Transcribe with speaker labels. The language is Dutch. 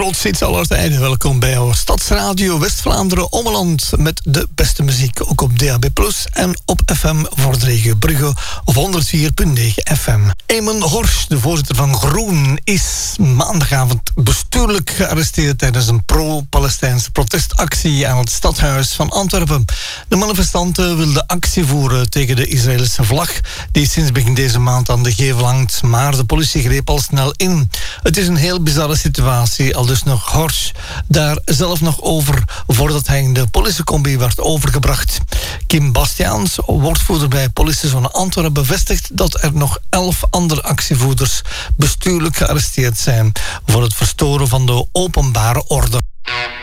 Speaker 1: grootste hits aller tijden. Welkom bij jouw Stadsradio West-Vlaanderen Ommeland met de beste muziek. Ook op DAB+ en op FM voor de regio Brugge of 104.9 FM. Eamon Horsch, de voorzitter van Groen, is maandagavond bestuurlijk gearresteerd tijdens een pro-Palestijnse protestactie aan het stadhuis van Antwerpen. De manifestanten wilden actie voeren tegen de Israëlische vlag die sinds begin deze maand aan de gevel hangt, maar de politie greep al snel in. Het is een heel bizarre situatie, al dus nog Horsch daar zelf nog over voordat hij in de politiecombi werd overgebracht. Kim Bastiaans, woordvoerder bij politiezone Antwerpen, bevestigt dat er nog 11 andere actievoerders bestuurlijk gearresteerd zijn voor het verstoren van de openbare orde.